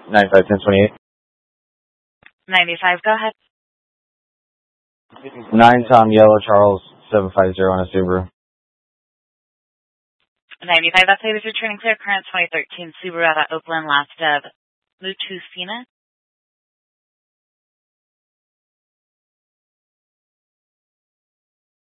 951028. 95, go ahead. 9 Tom Yellow Charles 750 on a Subaru. 95, that's how he was returning clear current 2013 Subaru out of Oakland, last of Mutusina.